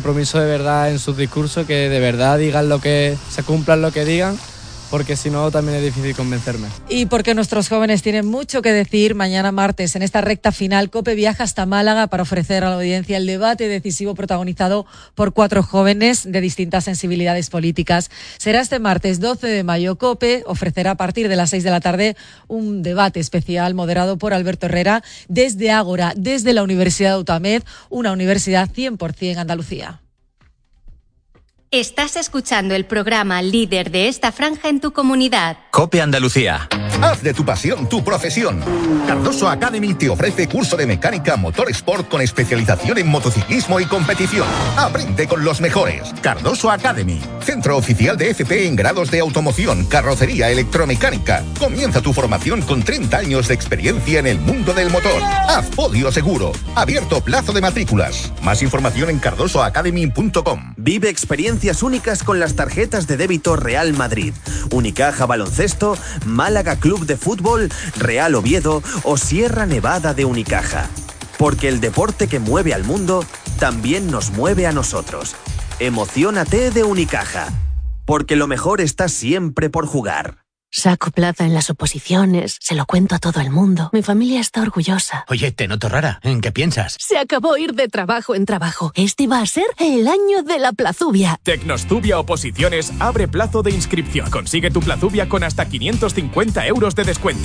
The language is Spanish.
compromiso de verdad en sus discursos, que de verdad digan se cumplan lo que digan, porque si no también es difícil convencerme. Y porque nuestros jóvenes tienen mucho que decir, mañana martes, en esta recta final, COPE viaja hasta Málaga para ofrecer a la audiencia el debate decisivo protagonizado por 4 jóvenes de distintas sensibilidades políticas. Será este martes 12 de mayo. COPE ofrecerá a partir de las 6 de la tarde un debate especial moderado por Alberto Herrera desde Ágora, desde la Universidad de UTAMED, una universidad 100% Andalucía. Estás escuchando el programa líder de esta franja en tu comunidad. COPE Andalucía. Haz de tu pasión tu profesión. Cardoso Academy te ofrece curso de mecánica motor sport con especialización en motociclismo y competición. Aprende con los mejores. Cardoso Academy, centro oficial de FP en grados de automoción, carrocería, electromecánica. Comienza tu formación con 30 años de experiencia en el mundo del motor. Haz podio seguro. Abierto plazo de matrículas. Más información en cardosoacademy.com. Vive experiencias únicas con las tarjetas de débito Real Madrid, Unicaja Baloncesto, Málaga Club de Fútbol, Real Oviedo o Sierra Nevada de Unicaja. Porque el deporte que mueve al mundo también nos mueve a nosotros. Emociónate de Unicaja. Porque lo mejor está siempre por jugar. Saco plaza en las oposiciones, se lo cuento a todo el mundo. Mi familia está orgullosa. Oye, te noto rara. ¿En qué piensas? Se acabó ir de trabajo en trabajo. Este va a ser el año de la plazubia. Tecnostubia Oposiciones abre plazo de inscripción. Consigue tu plazubia con hasta 550 euros de descuento.